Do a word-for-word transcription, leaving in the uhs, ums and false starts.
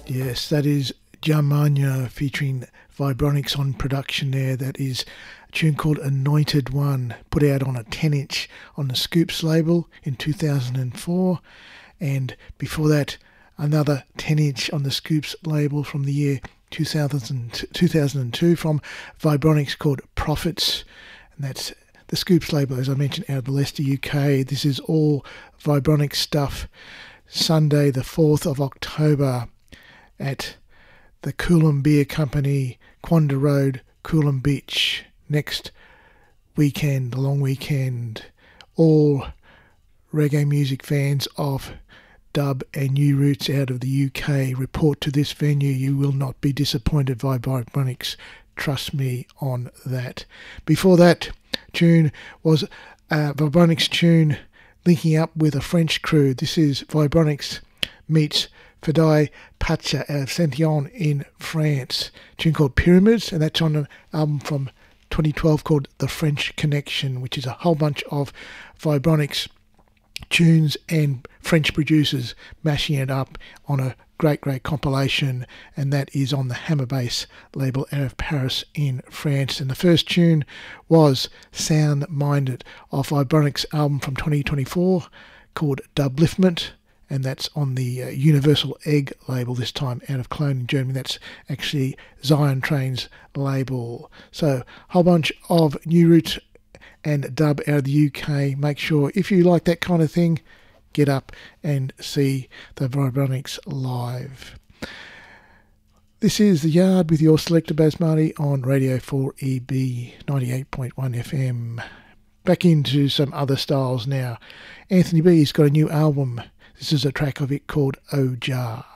Yes, that is Jamanya featuring Vibronics on production there. That is a tune called Anointed One, put out on a ten inch on the Scoops label in two thousand four. And before that, another ten inch on the Scoops label from the year two thousand, two thousand two from Vibronics called Prophets. And that's the Scoops label, as I mentioned, out of the Leicester, U K. This is all Vibronics stuff. Sunday the fourth of October at the Coolum Beer Company, Quanda Road, Coolum Beach. Next weekend, the long weekend, all reggae music fans of dub and new roots out of the U K report to this venue. You will not be disappointed by Vibronics. Trust me on that. Before that tune was a Vibronics tune linking up with a French crew. This is Vibronics meets Fedai Pacha out of Saint-Yon in France. A tune called Pyramids, and that's on an album from twenty twelve called The French Connection, which is a whole bunch of Vibronics tunes and French producers mashing it up on a great, great compilation, and that is on the Hammer Bass label out of Paris in France. And the first tune was Sound Minded off Vibronics album from twenty twenty-four called Dubliftment, and that's on the uh, Universal Egg label, this time out of Cologne in Germany. That's actually Zion Train's label. So a whole bunch of new roots and dub out of the U K. Make sure, if you like that kind of thing, get up and see the Vibronics live. This is The Yard with your selector Baz Marty on Radio four E B ninety-eight point one F M. Back into some other styles now. Anthony B's got a new album. This is a track of it called Ojar.